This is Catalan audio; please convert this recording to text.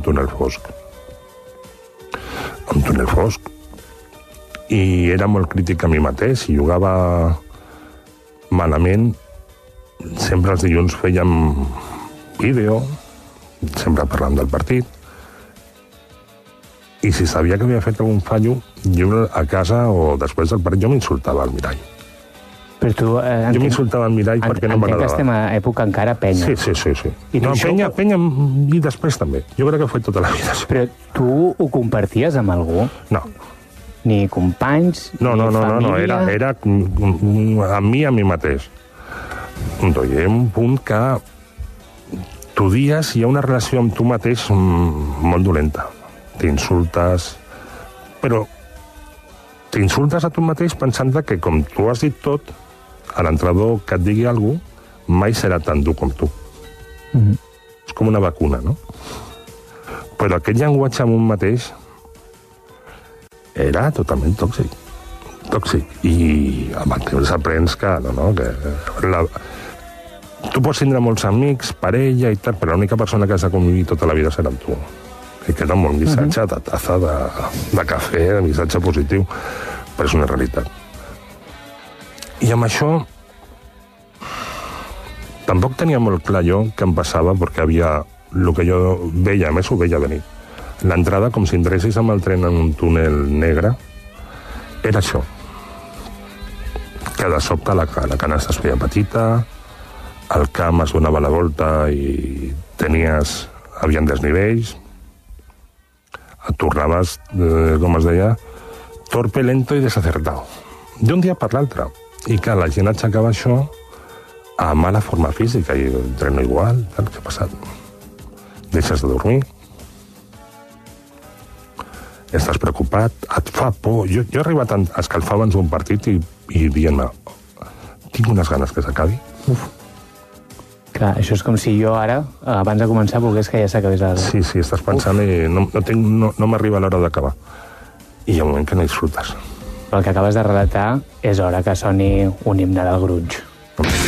túnel fosc. Un túnel fosc. I era molt crític a mi mateix. Si jugava malament, sempre els dilluns fèiem vídeo, sempre parlant del partit. I si sabia que havia fet algun fallo, jo a casa o després del partit, jo m'insultava al mirall. Però tu... Jo m'insultava al mirall perquè no m'agradava. Entenc que estem a època encara penya. Sí. I no, penya i després també. Jo crec que fue tota la vida. Però tu ho comparties amb algú? No. Ni companys, ni família? No, era a mi mateix. Hi ha un punt que tu dies hi ha una relació amb tu mateix molt dolenta. T'insultes, però t'insultes a tu mateix pensant que com tu has dit tot, a l'entrenador que et digui alguna cosa, mai serà tan dur com tu. És com una vacuna, no? Però aquest llenguatge amb un mateix era totalment tòxic. I amb el temps aprens que tu pots tindre molts amics, parella i tal, però l'única persona que has de convivir tota la vida serà amb tu. I queda un bon missatge de taza, de cafè, de missatge positiu, però és una realitat. I amb això tampoc tenia molt clar jo què em passava, perquè havia el que jo veia, a més ho veia venir. L'entrada, com si entressis amb el tren en un túnel negre, era això. Que de sobte la canasta es feia petita, el camp es donava la volta i havien desnivells, et tornaves, com es deia, torpe, lento i desacertado. D'un dia per l'altre. I que la gent aixecava això a mala forma física, i entreno igual, tal, què ha passat? Deixes de dormir, estàs preocupat, et fa por. Jo he arribat a escalfar abans d'un partit i dient-me, tinc unes ganes que s'acabi. Clar, això és com si jo ara, abans de començar, volgués que ja s'acabés el... Sí, estàs pensant i no m'arriba l'hora d'acabar. I hi ha un moment que no disfrutes. Però el que acabes de relatar és hora que soni un himne del grunge.